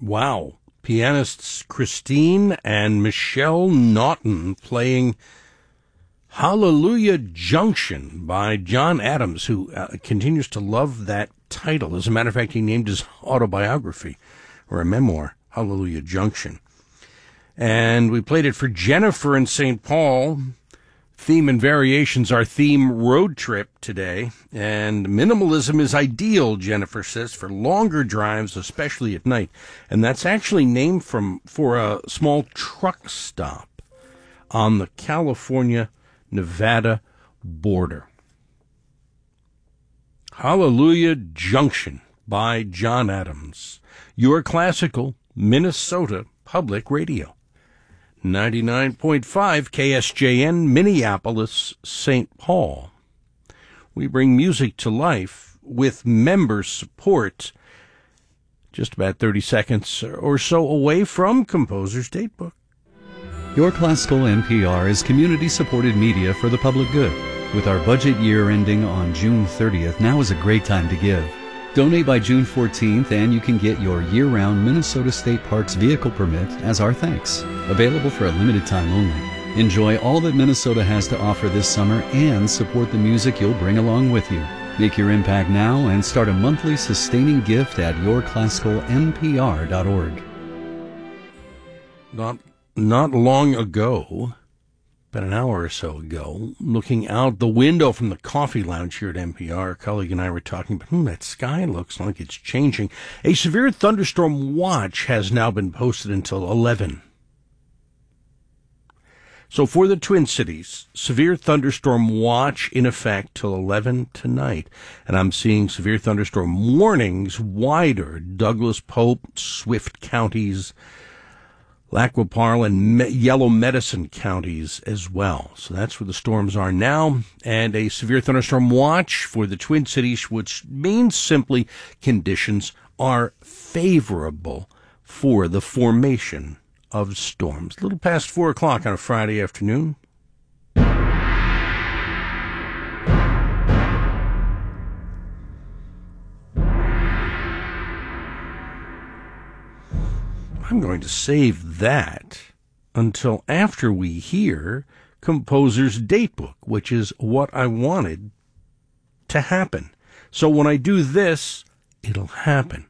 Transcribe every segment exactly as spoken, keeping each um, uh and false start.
Wow. Pianists Christine and Michelle Naughton playing Hallelujah Junction by John Adams, who uh, continues to love that title. As a matter of fact, he named his autobiography, or a memoir, Hallelujah Junction. And we played it for Jennifer in Saint Paul. Theme and variations, our theme road trip today. And minimalism is ideal, Jennifer says, for longer drives, especially at night. And that's actually named from for a small truck stop on the California-Nevada border. Hallelujah Junction by John Adams. Your classical Minnesota Public Radio. ninety-nine point five K S J N, Minneapolis, Saint Paul. We bring music to life with member support. Just about thirty seconds or so away from Composer's Datebook. Your Classical N P R is community-supported media for the public good. With our budget year ending on June thirtieth, now is a great time to give. Donate by June fourteenth and you can get your year-round Minnesota State Parks vehicle permit as our thanks. Available for a limited time only. Enjoy all that Minnesota has to offer this summer and support the music you'll bring along with you. Make your impact now and start a monthly sustaining gift at your classical n p r dot org. Not, not long ago, about an hour or so ago, looking out the window from the coffee lounge here at N P R, a colleague and I were talking about, hmm, that sky looks like it's changing. A severe thunderstorm watch has now been posted until eleven. So for the Twin Cities, severe thunderstorm watch in effect till eleven tonight. And I'm seeing severe thunderstorm warnings wider. Douglas, Pope, Swift counties, Lac-qui-Parle, and Me- Yellow Medicine counties as well. So that's where the storms are now. And a severe thunderstorm watch for the Twin Cities, which means simply conditions are favorable for the formation of storms. A little past four o'clock on a Friday afternoon. I'm going to save that until after we hear Composer's Datebook, which is what I wanted to happen. So when I do this, it'll happen.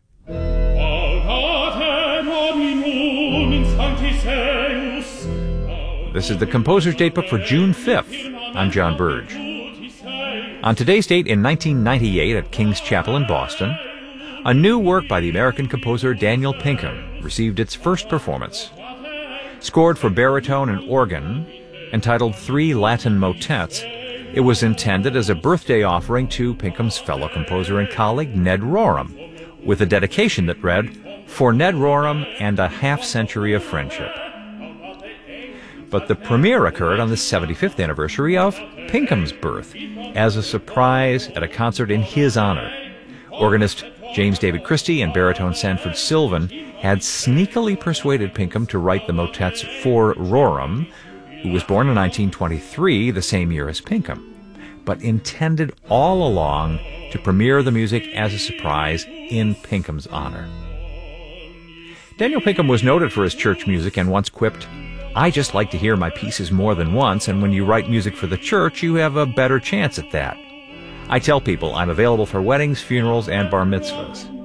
This is the Composer's Datebook for June fifth. I'm John Burge. On today's date in nineteen ninety-eight at King's Chapel in Boston, a new work by the American composer Daniel Pinkham received its first performance. Scored for baritone and organ, entitled Three Latin Motets, it was intended as a birthday offering to Pinkham's fellow composer and colleague Ned Rorem, with a dedication that read, "For Ned Rorem and a half-century of friendship." But the premiere occurred on the seventy-fifth anniversary of Pinkham's birth, as a surprise at a concert in his honor. Organist James David Christie and baritone Sanford Sylvan had sneakily persuaded Pinkham to write the motets for Rorem, who was born in nineteen twenty-three, the same year as Pinkham, but intended all along to premiere the music as a surprise in Pinkham's honor. Daniel Pinkham was noted for his church music and once quipped, "I just like to hear my pieces more than once, and when you write music for the church, you have a better chance at that. I tell people I'm available for weddings, funerals, and bar mitzvahs."